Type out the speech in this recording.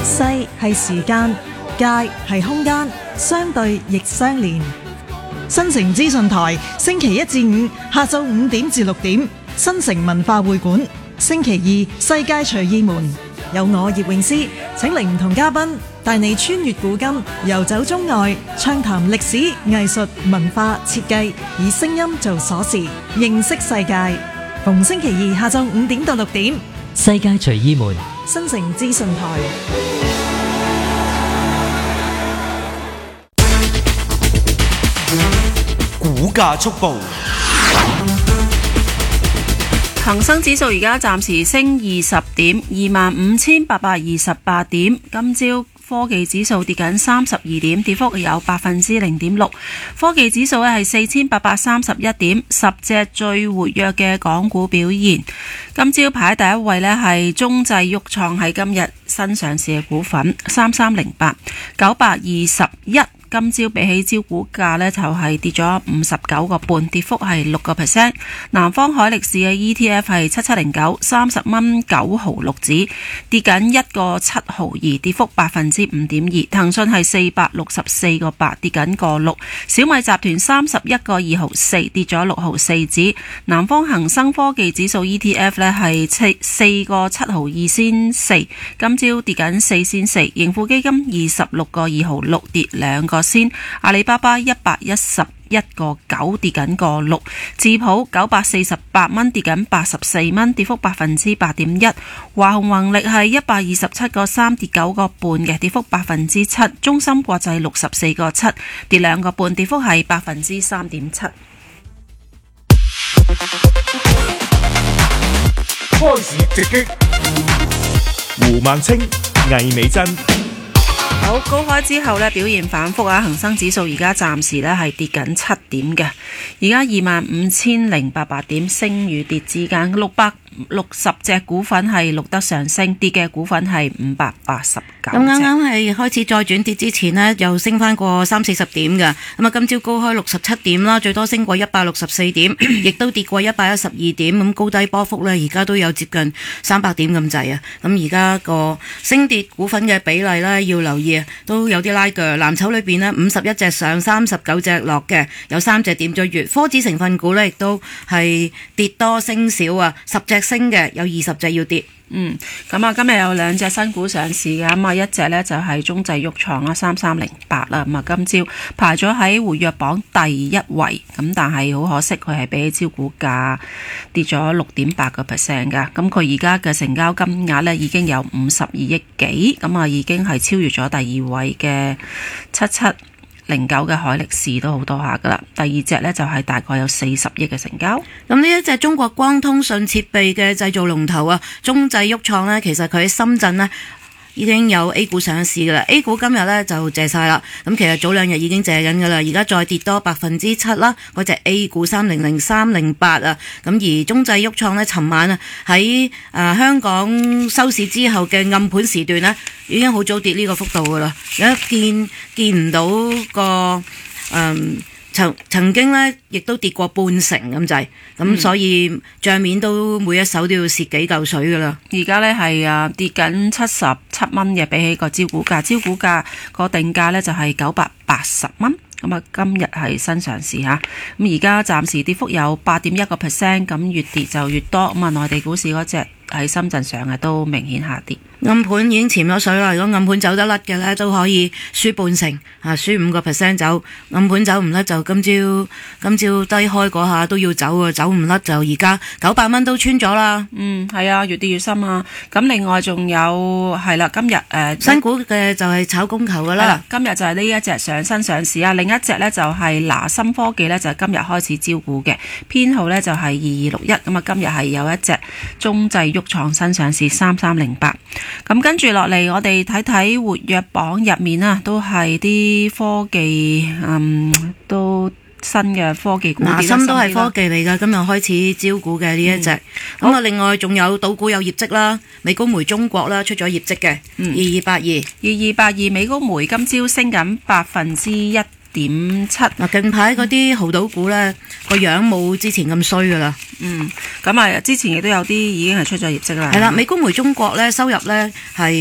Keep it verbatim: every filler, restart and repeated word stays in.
西係時間，界係空間，相對亦相連。新城資訊台星期一至五下晝五點至六點，新城文化會館；星期二世界隨意門，有我葉詠詩請嚟唔同嘉賓，帶你穿越古今，遊走中外，暢談歷史、藝術、文化、設計，以聲音做鎖匙，認識世界。逢星期二下晝五點到六點， 世界隨意門， 新城資訊台。 股價速報， 恒生指數而家暫時升二十點，二萬五千八百二十八點。今朝科技指數跌緊三十二點，跌幅有百分之零點六。科技指數咧係四千八百三十一點，十隻最活躍嘅港股表現。今朝排第一位咧係中製鬱創，喺今日新上市嘅股份三三零八，九百二十一。今朝比起招股價呢，就係跌咗五十九個半，跌幅係六個 percent。南方海力士嘅 E T F 係七七零九，三十蚊九毫六子，跌緊一個七毫二，跌幅百分之五點二。騰訊係四百六十四個八，跌緊個六。小米集團三十一個二毫四，跌咗六毫四子。南方恒生科技指數 E T F 呢係七四個七毫二先四，今朝跌緊四先四。盈富基金二十六個二毫六，跌兩個先。阿里巴巴一百一十一個九，跌緊個六。智普九百四十八蚊，跌緊八十四蚊，跌幅百分之八點一。華虹宏力係一百二十七個三，跌九個半嘅，跌幅百分之七。中芯國際六十四個七，跌兩個半，跌幅係百分之三點七。 開市直擊，胡孟青、魏美珍。 好，高開之後呢，表現反覆啊！恒生指數而家暫時呢係跌緊七點嘅，而家二萬五千零八百點，升與跌之間，六百六十隻股份係錄得上升，跌嘅股份係五百八十九隻。 咁啱啱係開始再轉跌之前呢，又升翻過三四十點嘅。咁啊，今朝高開六十七點啦，最多升過一百六十四點，亦都跌過一百一十二點。咁高低波幅呢，而家都有接近三百點咁滯啊！咁而家個升跌股份嘅比例呢，要留意，都有啲拉鋸。藍籌裏邊呢，五十一隻上，三十九隻落嘅，有三隻點咗月。科指成分股呢，亦都係跌多升少啊，十隻升嘅，有二十隻要跌。 嗯，咁啊，今日有兩隻新股上市嘅，咁啊，一隻呢就係中製鬱創啦，三三零八啦，咁啊，今朝排咗喺活躍榜第一位，咁但係好可惜，佢係比起招股價跌咗六點八個 percent 噶，咁佢而家嘅成交金額呢已經有五十二億幾，咁啊，已經係超越咗第二位嘅七七零九嘅海力士都好多下噶啦，第二隻呢就係大概有四十億嘅成交。 咁呢一隻中國光通訊設備嘅製造龍頭啊，中製鬱創呢，其實佢喺深圳呢已經有 A 股上市噶啦 ，A 股今日呢就借晒啦。咁其實早兩日已經借緊噶啦，而家再跌多百分之七啦。嗰隻 A 股三零零三零八啊，咁而中製鬱創呢，尋晚啊喺誒香港收市之後嘅暗盤時段呢，已經好早跌呢個幅度噶啦，而家見見唔到個誒。嗯曾曾經咧，亦都跌過半成咁滯，咁、嗯、所以帳面都每一手都要蝕幾嚿水噶啦。 而家咧係啊跌緊七十七蚊嘅，比起個招股價，招股價個定價咧就係九百八十蚊。咁啊，今日係新上市嚇，咁而家暫時跌幅有八點一個 percent， 咁越跌就越多。咁啊，內地股市嗰隻喺深圳上嘅都明顯下跌。 暗盤已經潛咗水啦，如果暗盤走得甩嘅咧，都可以輸半成，啊輸五個 percent 走。暗盤走唔甩就今朝今朝低開嗰下都要走啊，走唔甩就而家九百蚊都穿咗啦。 嗯，係啊，越跌越深啊。咁另外仲有係啦，今日誒、呃、 新股嘅就係炒供求噶啦。 今日就係呢一隻上新上市啊，另一隻呢就係拿森科技呢，就係今日開始招股嘅，編號呢就係二二六一。咁啊，今日係有一隻中製鬱創新上市三三零八。咁跟住落嚟，我哋睇睇活躍榜入面啊，都係啲科技，嗯，都新嘅科技股。 拿森都係科技嚟㗎，今日開始招股嘅呢一隻。咁、嗯、啊，另外仲有賭股有業績啦，美高梅中國啦出咗業績嘅，二二八二， 二二八二美高梅今朝升緊百分之一點七。 嗱，近排嗰啲豪賭股咧個樣冇之前咁衰㗎啦。 嗯，咁啊，之前亦都有啲已經係出咗業績啦。 係啦，美高梅中國咧收入咧係。